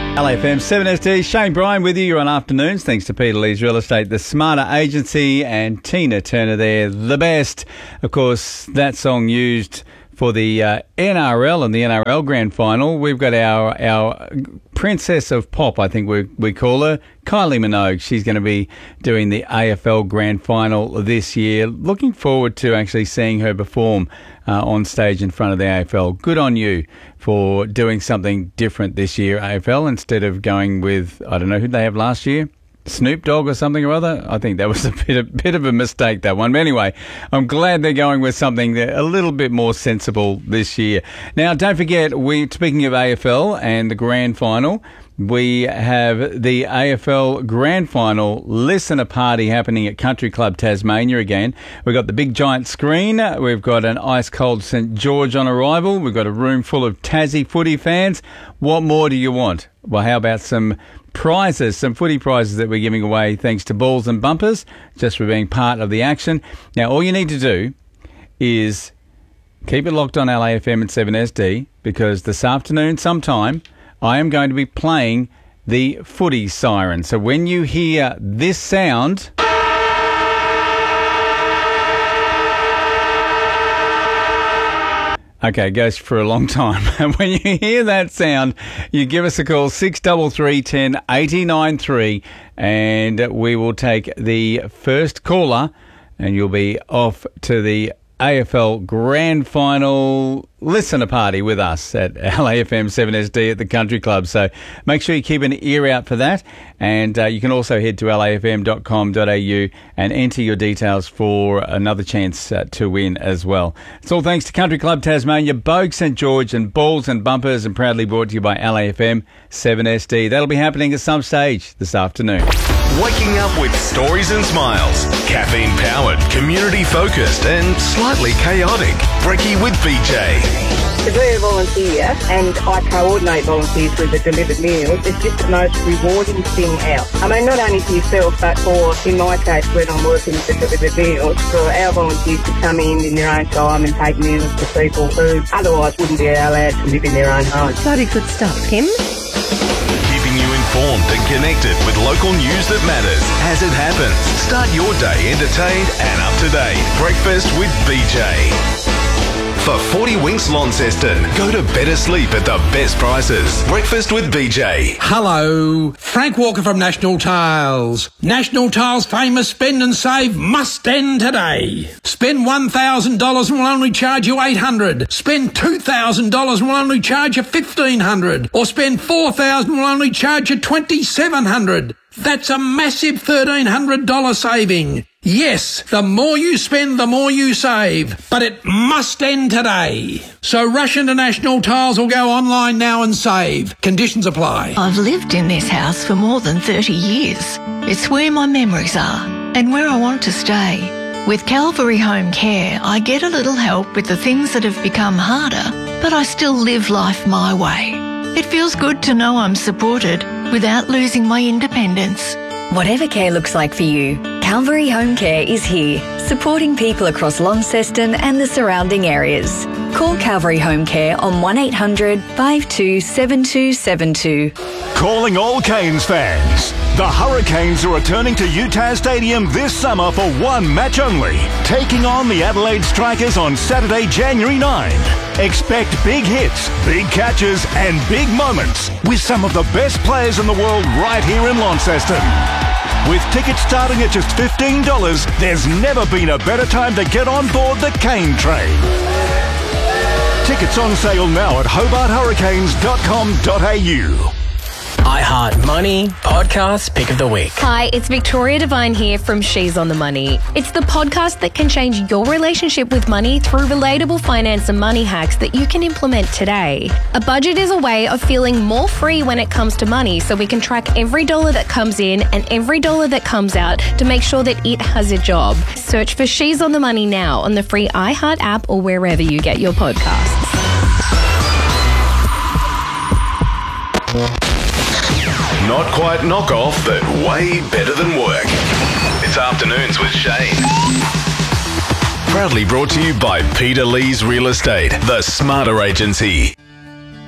LAFM 7SD, Shane Bryan with you. You're on Afternoons, thanks to Peter Lee's Real Estate, the Smarter Agency, and Tina Turner there, the best. Of course, that song used for the NRL and the NRL Grand Final. We've got our Princess of Pop, I think we call her, Kylie Minogue. She's going to be doing the AFL Grand Final this year. Looking forward to actually seeing her perform on stage in front of the AFL. Good on you for doing something different this year, AFL, instead of going with, I don't know, who they have last year? Snoop Dogg or something or other. I think that was a bit of a mistake, that one. But anyway, I'm glad they're going with something that a little bit more sensible this year. Now, don't forget, speaking of AFL and the Grand Final, we have the AFL Grand Final listener party happening at Country Club Tasmania again. We've got the big giant screen. We've got an ice-cold St George on arrival. We've got a room full of Tassie footy fans. What more do you want? Well, how about some prizes, some footy prizes that we're giving away thanks to Balls and Bumpers, just for being part of the action. Now, all you need to do is keep it locked on LAFM and 7SD, because this afternoon sometime I am going to be playing the footy siren. So when you hear this sound, okay, it goes for a long time. And when you hear that sound, you give us a call, 633 10 89 3, and we will take the first caller, and you'll be off to the AFL Grand Final listener party with us at LAFM 7SD at the Country Club. So make sure you keep an ear out for that. And you can also head to lafm.com.au and enter your details for another chance to win as well. It's all thanks to Country Club Tasmania, Bogue St George and Balls and Bumpers, and proudly brought to you by LAFM 7SD. That'll be happening at some stage this afternoon. Waking up with stories and smiles. Caffeine powered, community focused and slightly chaotic. Brekkie with BJ. To be a volunteer, and I coordinate volunteers with the delivered meals, it's just the most rewarding thing out. I mean, not only for yourself, but for, in my case, when I'm working with the delivered meals, for our volunteers to come in their own time and take meals to people who otherwise wouldn't be allowed to live in their own home. Bloody good stuff, Kim. Keeping you informed and connected with local news that matters as it happens. Start your day entertained and up to date. Breakfast with BJ. For 40 Winks Launceston, go to better sleep at the best prices. Breakfast with BJ. Hello, Frank Walker from National Tiles. National Tiles' famous spend and save must end today. Spend $1,000 and we'll only charge you $800. Spend $2,000 and we'll only charge you $1,500. Or spend $4,000 and we'll only charge you $2,700. That's a massive $1,300 saving. Yes, the more you spend, the more you save. But it must end today. So rush into National Tiles or go online now and save. Conditions apply. I've lived in this house for more than 30 years. It's where my memories are and where I want to stay. With Calvary Home Care, I get a little help with the things that have become harder, but I still live life my way. It feels good to know I'm supported without losing my independence. Whatever care looks like for you, Calvary Home Care is here, supporting people across Launceston and the surrounding areas. Call Calvary Home Care on 1800 527272. Calling all Canes fans. The Hurricanes are returning to UTAS Stadium this summer for one match only, taking on the Adelaide Strikers on Saturday, January 9. Expect big hits, big catches and big moments with some of the best players in the world right here in Launceston. With tickets starting at just $15, there's never been a better time to get on board the Cane train. Tickets on sale now at hobarthurricanes.com.au. iHeart Money Podcast Pick of the Week. Hi, it's Victoria Devine here from She's on the Money. It's the podcast that can change your relationship with money through relatable finance and money hacks that you can implement today. A budget is a way of feeling more free when it comes to money, so we can track every dollar that comes in and every dollar that comes out to make sure that it has a job. Search for She's on the Money now on the free iHeart app or wherever you get your podcasts. Not quite knockoff, but way better than work. It's Afternoons with Shane. Proudly brought to you by Peter Lee's Real Estate, the Smarter Agency.